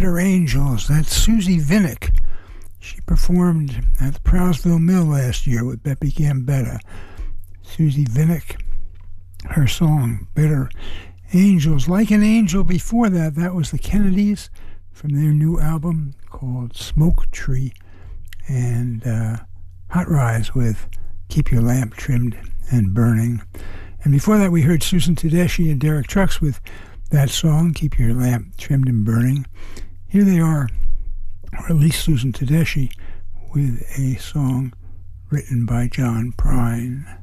Better Angels. That's Susie Vinnick. She performed at the Prowsville Mill last year with Beppy Gambetta. Susie Vinnick, her song, Better Angels. Like an Angel before that, that was the Kennedys from their new album called Smoke Tree. And Hot Rise with Keep Your Lamp Trimmed and Burning. And before that, we heard Susan Tedeschi and Derek Trucks with that song, Keep Your Lamp Trimmed and Burning. Here they are, or at least Susan Tedeschi, with a song written by John Prine.